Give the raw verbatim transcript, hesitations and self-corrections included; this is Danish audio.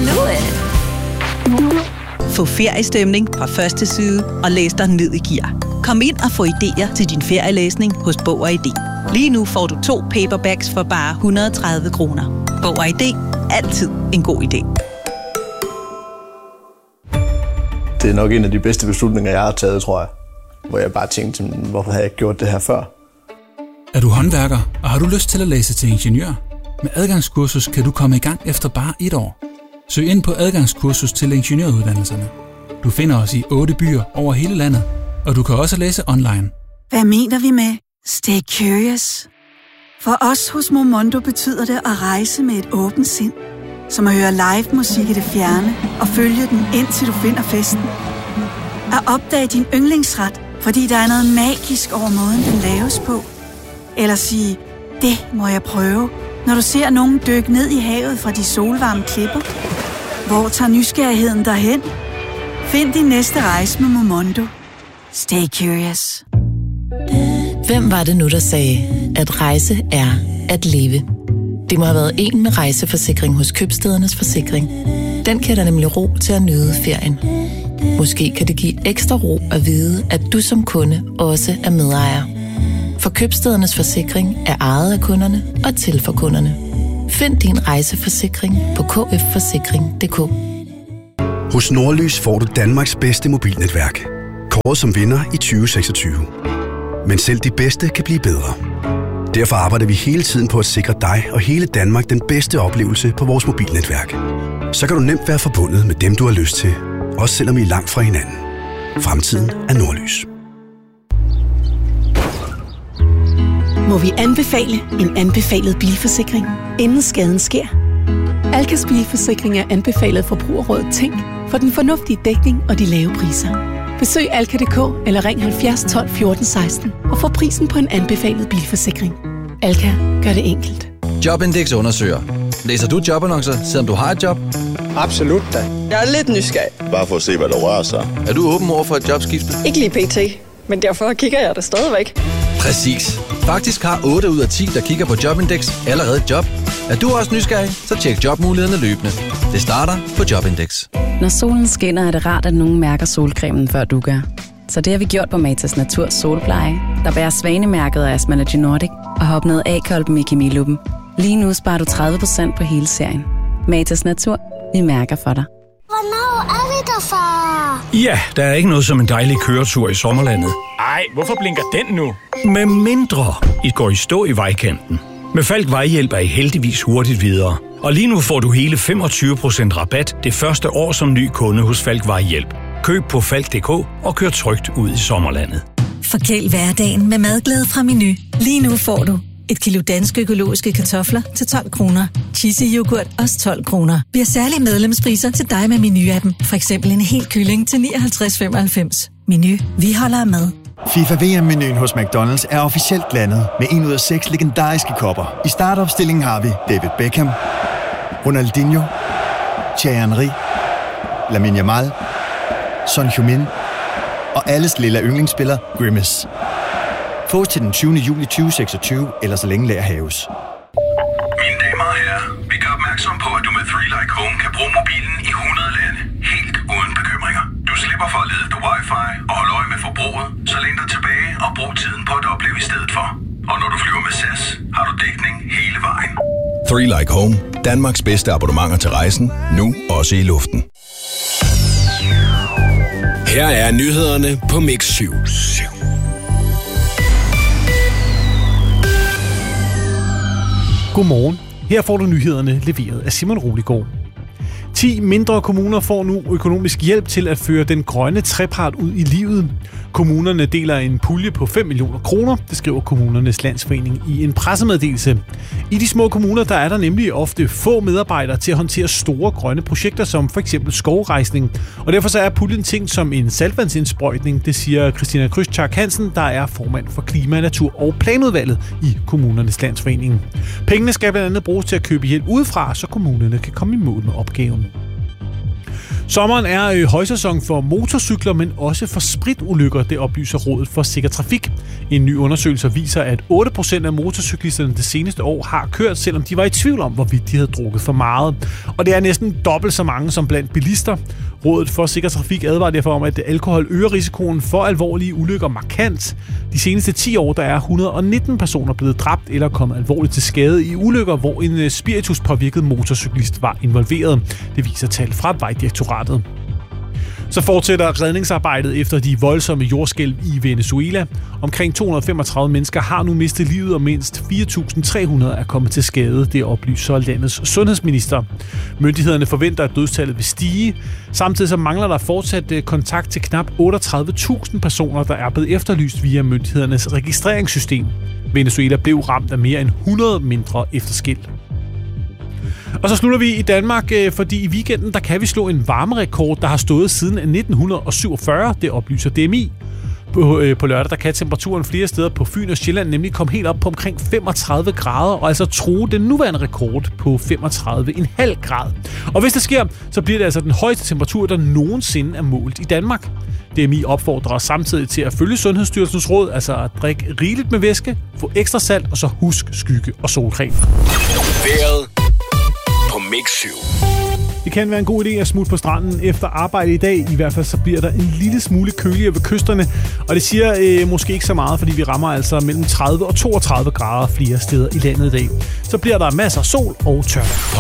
knew it. Få feriestemning fra første side og læs dig ned i gear. Kom ind og få idéer til din ferielæsning hos Bog og I D. Lige nu får du to paperbacks for bare et hundrede og tredive kroner. Bog og I D. Altid en god idé. Det er nok en af de bedste beslutninger, jeg har taget, tror jeg. Hvor jeg bare tænkte, hvorfor havde jeg ikke gjort det her før? Er du håndværker, og har du lyst til at læse til ingeniør? Med adgangskursus kan du komme i gang efter bare et år. Søg ind på adgangskursus til ingeniøruddannelserne. Du finder os i otte byer over hele landet, og du kan også læse online. Hvad mener vi med stay curious? For os hos Momondo betyder det at rejse med et åbent sind. Som at høre live musik i det fjerne og følge den indtil du finder festen. At opdage din yndlingsret, fordi der er noget magisk over måden, den laves på. Eller sige, det må jeg prøve, når du ser nogen dykke ned i havet fra de solvarme klipper. Hvor tager nysgerrigheden derhen? Find din næste rejse med Momondo. Stay curious. Hvem var det nu, der sagde, at rejse er at leve? Det må have været en med rejseforsikring hos Købstædernes Forsikring. Den kan der nemlig ro til at nyde ferien. Måske kan det give ekstra ro at vide, at du som kunde også er medejer. For Købstædernes Forsikring er ejet af kunderne og til for kunderne. Find din rejseforsikring på k f forsikring punktum d k. Hos Nordlys får du Danmarks bedste mobilnetværk. Kåret som vinder i tyve seksogtyve. Men selv de bedste kan blive bedre. Derfor arbejder vi hele tiden på at sikre dig og hele Danmark den bedste oplevelse på vores mobilnetværk. Så kan du nemt være forbundet med dem, du har lyst til, også selvom I er langt fra hinanden. Fremtiden er Nordlys. Må vi anbefale en anbefalet bilforsikring, inden skaden sker? Alkas bilforsikring er anbefalet Forbrugerrådet Tænk for den fornuftige dækning og de lave priser. Besøg alka punktum d k eller ring halvfjerds tolv fjorten seksten og få prisen på en anbefalet bilforsikring. Alka gør det enkelt. Jobindex undersøger. Læser du jobannoncer, selvom du har et job? Absolut da. Jeg er lidt nysgerrig. Bare for at se, hvad der rører sig. Er du åben over for et jobskifte? Ikke lige pt, men derfor kigger jeg det stadigvæk. Præcis. Faktisk har otte ud af ti, der kigger på Jobindex, allerede et job. Er du også nysgerrig, så tjek jobmulighederne løbende. Det starter på Jobindex. Når solen skinner, er det rart, at nogen mærker solcremen, før du gør. Så det har vi gjort på Matas Natur Solpleje, der bærer svanemærket af Asmalogy Nordic og har opnået A-kolben i kemiluppen. Lige nu sparer du tredive procent på hele serien. Matas Natur, vi mærker for dig. Hvornår er vi der, far? Ja, der er ikke noget som en dejlig køretur i sommerlandet. Ej, hvorfor blinker den nu? Med mindre I går i stå i vejkanten. Med Falk Vejhjælp er I heldigvis hurtigt videre. Og lige nu får du hele femogtyve procent rabat det første år som ny kunde hos Falk Vejhjælp. Køb på falk punktum d k og kør trygt ud i sommerlandet. Forkæl hverdagen med madglæde fra Meny. Lige nu får du et kilo danske økologiske kartofler til tolv kroner. Cheesy yoghurt også tolv kroner. Vi har særlige medlemspriser til dig med Meny-appen. For eksempel en hel kylling til nioghalvtreds femoghalvfems. Meny. Vi holder med. FIFA V M-menuen hos McDonald's er officielt landet med en ud af seks legendariske kopper. I startopstillingen har vi David Beckham, Ronaldinho, Thierry Henry, Lamine Yamal, Son Heung-min og alles lille yndlingsspiller Grimace. Fås til den tyvende juli tyve seksogtyve, eller så længe lager haves. Mine damer og herrer, vi gør opmærksom på, at du med three like Home kan bruge mobilen i hundrede lande, helt uden bekymringer. Du slipper for at lede efter wifi og holde øje med forbruget, så læn dig tilbage og brug tiden på at opleve i stedet for. Og når du flyver med S A S, har du dækning hele vejen. three like Home. Danmarks bedste abonnementer til rejsen, nu også i luften. Her er nyhederne på Mix syv. Godmorgen. Her får du nyhederne leveret af Simon Roligård. ti mindre kommuner får nu økonomisk hjælp til at føre den grønne trepart ud i livet. Kommunerne deler en pulje på fem millioner kroner, det skriver Kommunernes Landsforening i en pressemeddelelse. I de små kommuner der er der nemlig ofte få medarbejdere til at håndtere store grønne projekter, som for eksempel skovrejsning. Og derfor så er puljen ting som en saltvandsindsprøjtning, det siger Christina Krystchak Hansen, der er formand for Klima-, Natur- og Planudvalget i Kommunernes Landsforening. Pengene skal blandt andet bruges til at købe hjælp udefra, så kommunerne kan komme i mål med opgaven. Sommeren er øh, højsæson for motorcykler, men også for spritulykker, det oplyser Rådet for Sikker Trafik. En ny undersøgelse viser, at otte procent af motorcyklisterne det seneste år har kørt, selvom de var i tvivl om, hvorvidt de havde drukket for meget. Og det er næsten dobbelt så mange som blandt bilister. Rådet for Sikker Trafik advarer derfor om, at alkohol øger risikoen for alvorlige ulykker markant. De seneste ti år der er et hundrede og nitten personer blevet dræbt eller kommet alvorligt til skade i ulykker, hvor en spirituspåvirket motorcyklist var involveret. Det viser tal fra Vejdirektoratet. Så fortsætter redningsarbejdet efter de voldsomme jordskælv i Venezuela. Omkring to hundrede og femogtredive mennesker har nu mistet livet, og mindst fire tusind tre hundrede er kommet til skade. Det oplyser landets sundhedsminister. Myndighederne forventer, at dødstallet vil stige. Samtidig så mangler der fortsat kontakt til knap otteogtredive tusind personer, der er blevet efterlyst via myndighedernes registreringssystem. Venezuela blev ramt af mere end hundrede mindre efterskælv. Og så slutter vi i Danmark, fordi i weekenden der kan vi slå en varmerekord, der har stået siden nitten syvogfyrre. Det oplyser D M I. På, øh, på lørdag der kan temperaturen flere steder på Fyn og Sjælland nemlig komme helt op på omkring femogtredive grader, og altså true den nuværende rekord på femogtredive komma fem grad. Og hvis det sker, så bliver det altså den højeste temperatur, der nogensinde er målt i Danmark. D M I opfordrer samtidig til at følge Sundhedsstyrelsens råd, altså at drikke rigeligt med væske, få ekstra salt, og så husk skygge og solcreme. Vejret på Mix syv. Det kan være en god idé at smutte på stranden efter arbejde i dag. I hvert fald så bliver der en lille smule køligere ved kysterne. Og det siger øh, måske ikke så meget, fordi vi rammer altså mellem tredive og toogtredive grader flere steder i landet i dag. Så bliver der masser af sol og tørt.